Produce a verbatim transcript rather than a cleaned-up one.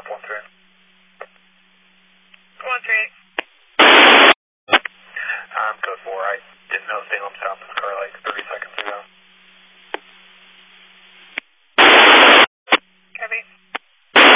one three. one three. Um, code four. I didn't know Salem South was car like thirty seconds ago.